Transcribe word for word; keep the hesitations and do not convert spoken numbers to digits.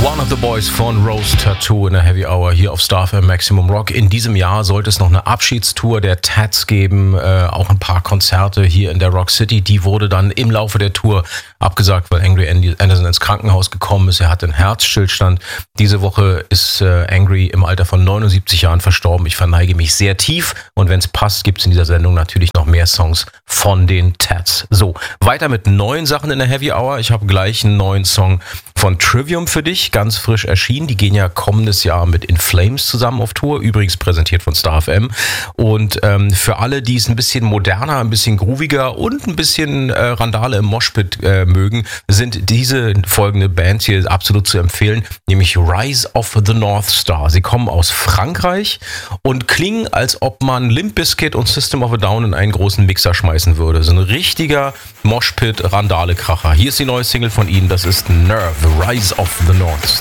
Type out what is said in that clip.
One of the Boys von Rose Tattoo in der Heavy Hour hier auf Star F M Maximum Rock. In diesem Jahr sollte es noch eine Abschiedstour der Tats geben, äh, auch ein paar Konzerte hier in der Rock City. Die wurde dann im Laufe der Tour abgesagt, weil Angry Andy Anderson ins Krankenhaus gekommen ist. Er hatte einen Herzstillstand. Diese Woche ist äh, Angry im Alter von neunundsiebzig Jahren verstorben. Ich verneige mich sehr tief und wenn es passt, gibt es in dieser Sendung natürlich noch mehr Songs von den Tats. So, weiter mit neuen Sachen in der Heavy Hour. Ich habe gleich einen neuen Song von Trivium für dich, ganz frisch erschienen. Die gehen ja kommendes Jahr mit In Flames zusammen auf Tour, übrigens präsentiert von Star F M. Und ähm, für alle, die es ein bisschen moderner, ein bisschen grooviger und ein bisschen äh, Randale im Moshpit äh, mögen, sind diese folgende Bands hier absolut zu empfehlen, nämlich Rise of the North Star. Sie kommen aus Frankreich und klingen, als ob man Limp Bizkit und System of a Down in einen großen Mixer schmeißen würde. So ein richtiger Moshpit-Randale-Kracher. Hier ist die neue Single von ihnen, das ist Nerve, Rise of the North Star.